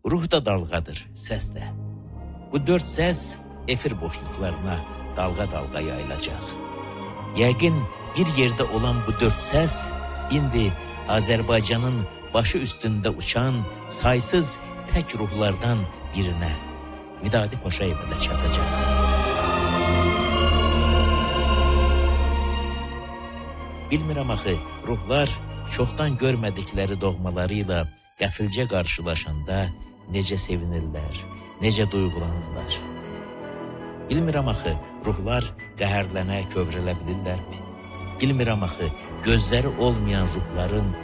Ruh da dalğadır, səs də. Bu 4 səs efir boşluqlarına dalğa-dalğa yayılacaq. Yəqin bir yerdə olan bu 4 səs indi Azərbaycanın başı üstündə uçan saysız tək ruhlardan birinə, Vidadi Paşayevə də çatacaq. Bilmirəm axı, ruhlar çoxdan görmədikləri doğmalarıyla qəfilcə qarşılaşanda necə sevinirlər, necə duyğulanırlar. Bilmirəm axı, ruhlar qəhərlənə, kövrələ bilirlərmi? Bilmirəm axı, gözləri olmayan ruhların